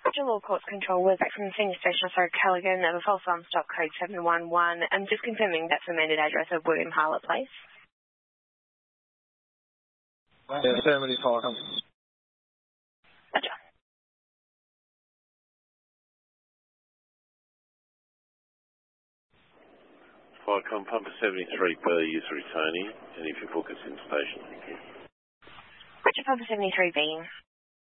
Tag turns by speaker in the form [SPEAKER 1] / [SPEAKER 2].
[SPEAKER 1] Roger, Law Courts Control was back from Senior Station Officer Callaghan of a false alarm stock code 711 and just confirming that's the amended address of William Harlett Place.
[SPEAKER 2] Yeah, 75.
[SPEAKER 1] Roger.
[SPEAKER 3] Firecom Pumper 73 per user returning, and if you book us in station, thank you.
[SPEAKER 1] Roger, Pumper 73 being.